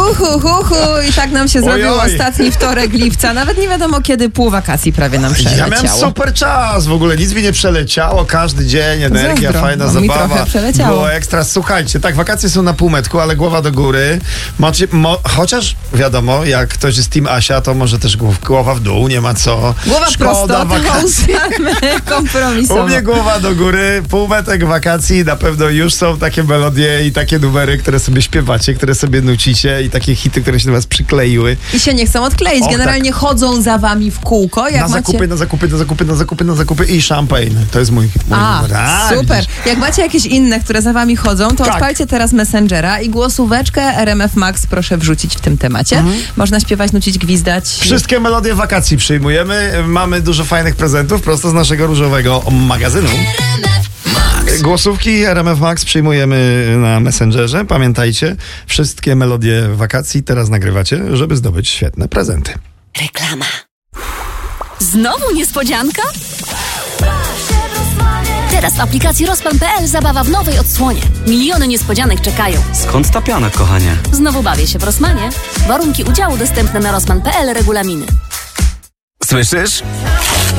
I tak nam się zrobił ostatni wtorek lipca. Nawet nie wiadomo, kiedy pół wakacji prawie nam przeleciało. Ja miałem super czas, w ogóle nic mi nie przeleciało, każdy dzień, energia, fajna zabawa. Mi trochę przeleciało. Było ekstra. Słuchajcie, tak, wakacje są na półmetku, ale głowa do góry. Chociaż wiadomo, jak ktoś jest team Asia, to może też głowa w dół, nie ma co. Głowa prosto, wakacji. kompromisowo. U mnie głowa do góry, półmetek wakacji, na pewno już są takie melodie i takie numery, które sobie śpiewacie, które sobie nucicie i takie hity, które się do was przykleiły. I się nie chcą odkleić. Generalnie chodzą za wami w kółko. Jak na zakupy i szampań. To jest mój numer. Super. Jak macie jakieś inne, które za wami chodzą, to odpalcie teraz Messengera i głosóweczkę RMF Max proszę wrzucić w tym temacie. Można śpiewać, nucić, gwizdać. Wszystkie melodie wakacji przyjmujemy. Mamy dużo fajnych prezentów prosto z naszego różowego magazynu. Głosówki RMF Max przyjmujemy na Messengerze. Pamiętajcie, wszystkie melodie wakacji teraz nagrywacie, żeby zdobyć świetne prezenty. Reklama. Znowu niespodzianka? Teraz w aplikacji Rosman.pl zabawa w nowej odsłonie. Miliony niespodzianek czekają. Skąd ta piana, kochanie? Znowu bawię się w Rosmanie. Warunki udziału dostępne na Rosman.pl, regulaminy. Słyszysz?